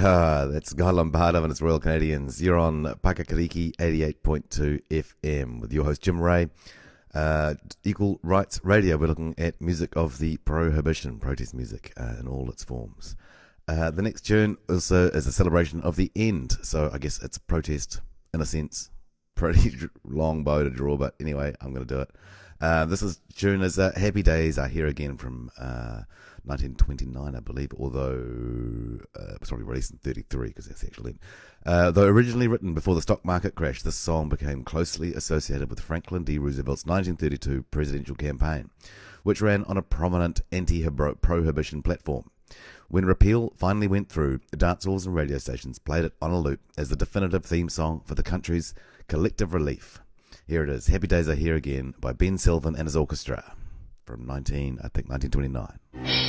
That's Guy Lombardo and his Royal Canadians. You're on Pakakariki 88.2 FM with your host Jim Ray. Equal Rights Radio. We're looking at music of the prohibition, protest music in all its forms. The next tune also is a celebration of the end, so I guess it's a protest in a sense. Pretty long bow to draw, but anyway, I'm going to do it. This tune is Happy Days Are Here Again from 1929, I believe, although it was probably released in 33 because that's actually though originally written before the stock market crash, this song became closely associated with Franklin D. Roosevelt's 1932 presidential campaign, which ran on a prominent anti-prohibition platform. When repeal finally went through, dance halls and radio stations played it on a loop as the definitive theme song for the country's collective relief. Here it is, Happy Days Are Here Again by Ben Sylvan and his orchestra from 1929.